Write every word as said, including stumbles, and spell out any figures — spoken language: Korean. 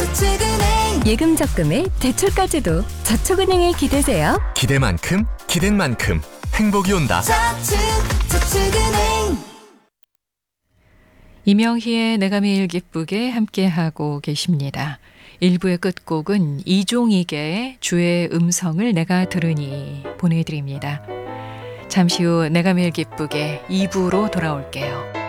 저축은행. 예금 적금에 대출까지도 저축은행에 기대세요. 기대만큼 기댄 만큼 행복이 온다. 저축, 저축은행. 이명희의 내가 매일 기쁘게 함께하고 계십니다. 일 부의 끝곡은 이종익의 주의 음성을 내가 들으니 보내드립니다. 잠시 후 내가 매일 기쁘게 이 부로 돌아올게요.